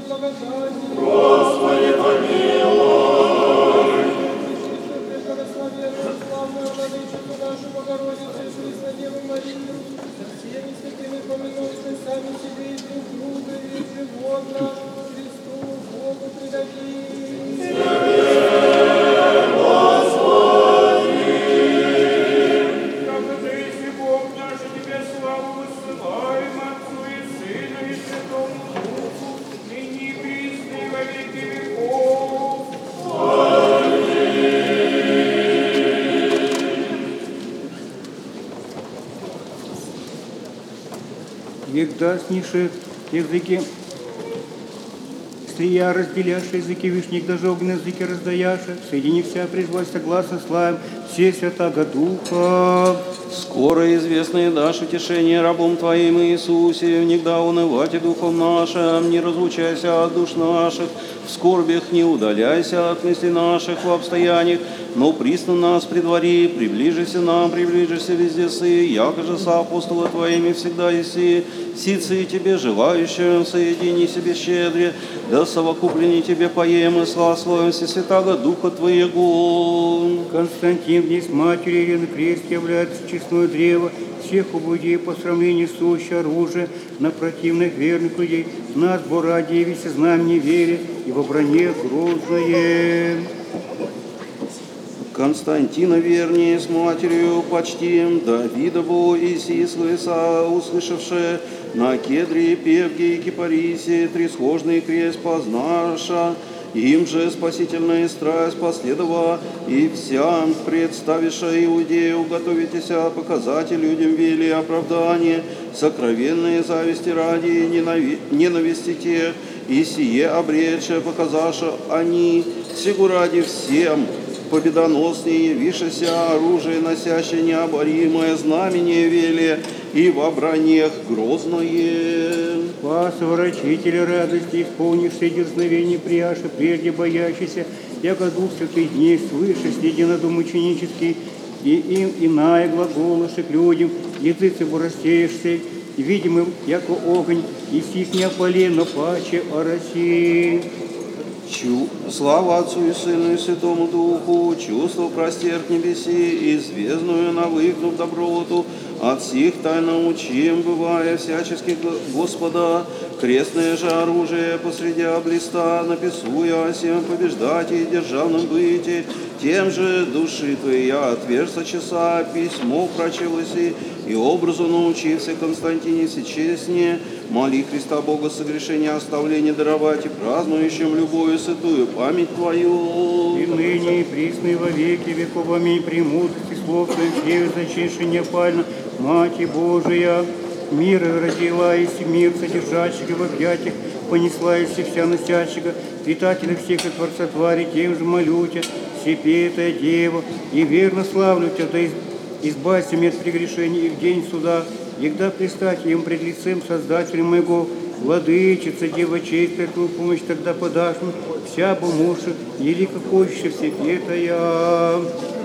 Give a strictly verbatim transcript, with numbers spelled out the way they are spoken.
Господи, помилуй. Благословенную, славную владычицу нашу Богородицу и Преснодеву Марию, со всеми святыми помянувшись сами себе и друг друга, и ежегодно Христу Богу предадим. Благодействие Бог наш, Тебе славу высылаем, Отцу и Сыну и Святому Духу, ныне и присно и во веки веков. Егдаснейшие языки, стрия разделяши языки вишних, даже огненные языки раздаяши, соедини вся призвать согласно славим все святаго Духа. Скоро известное дашь утешение рабом Твоим Иисусе, внегда унывать и духом нашим, не разлучайся от душ наших, в скорбях не удаляйся от мыслей наших в обстояниях, но присно нас предвари, приближися нам, приближися везде сы, якоже со апостола Твоими всегда еси, сицы Тебе желающим, соедини себе щедре, да совокуплени Тебе поем и славословим все святаго Духа Твоего. Константин, вниз матери Елены Крест, является честное древо всех убудей по сравнению сущее оружие на противных верных людей. Нас, Боради, явися знамени вере и во броне грозное. Константина вернее с матерью почтим, Давида бо и Сислыса, услышавши на кедре, певге и кипарисе, трисхожный крест познаша, им же спасительная страсть последова, и вся представиша Иудею, готовитесь показать людям вели оправдание, сокровенные зависти ради ненави... ненависти тех, и сие обрече показаша они, сего ради всем, победоноснее, явившееся оружие, носящее необоримое знамение вели, и во бранях грозное. Вас, ворочители радости, исполнившие дерзновение прияши, прежде боящийся, яко дух святых дней свыше, следи на дом ученический, и им иная глаголоши к людям, языцы рассеешься, видимым, яко огонь, и сих не опали, но паче о России. Чу... Слава Отцу и Сыну и Святому Духу, чувство простерт небеси, известную навыкнув доброту, от сих тайно учим, бывая всяческих Господа, крестное же оружие посреди облиста, написуя о сем побеждать и державном быте, тем же души твоя отверзся часа, письмо прочилося, и образу научился Константине всечестнее, моли Христа Бога согрешения оставления даровать и празднующим любую святую память Твою. И ныне, и присно, и во веки веков, аминь, премудрости слов Твоих, сею зачейши непально, Мати Божия, мира родила, и мир содержащих в объятиях, понесла и вся носящего, питателя всех и Творца твари, тем же молю Тебя, всепетая Дева, и верно славлю Тебя, да избавься меня от прегрешений и в день суда, егда пристать им пред лицем Создателем моего, Владычица, Дева честная, Твою помощь тогда подашь мне, вся бы муж, елико хочешь всепетая.